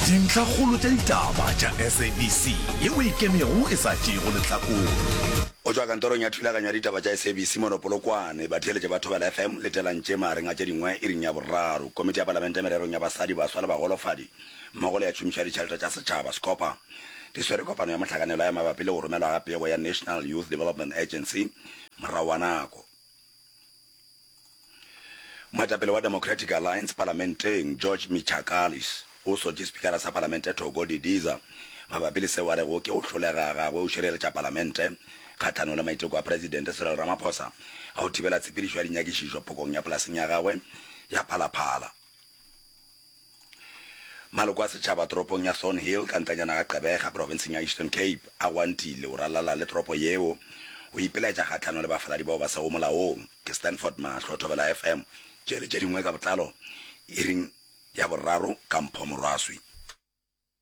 dintlha kgolo tša ditaba tša SABC yeo e kemego e sa tšego lehlakore o tswa kantorong ya thulaganya ditaba tša SABC monopolokwane ba theeletše batho ba la FM le telantše mareng a tše dingwe e ring ya boraro komiti ya palamente mererong ya basadi baswa le bagolofadi mmogo le ya tšhomiša ditšhelete tša setšhaba scopa di swere kopano ya mohlakanelo ya mabapi le go romelwa ga pego ya National Youth Development Agency morago wa nako. Moetapele wa Democratic Alliance parlamenteng George Michakalis o sotše spikara sa parlamente Togo Didiza mabapi le seo a rego ke o hlolega gagwe o šireletša parlamente kgatlhanong le maiteko a presidente Cyril Ramaphosa a go thibela tshepedišo ya dinyakišišo phokong ya polaseng ya gagwe ya Phalaphala. Maloko a setšhaba toropong ya Thornhill ka ntlanyana ga Gqeberha provinceng ya Eastern Cape a gwantile o ralala le toropo yeo o ipelaetša kgatlhanong le bafaladi bao ba sego molaong ke Stanford Mahlo Thobela FM tše dingwe ka botlalo e ring ya boraro ka Mpho Moraswi.